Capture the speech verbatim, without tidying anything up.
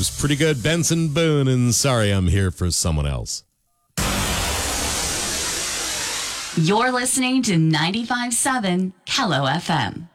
was pretty good. Benson Boone, and Sorry I'm Here for Someone Else. You're listening to ninety-five point seven Kello F M.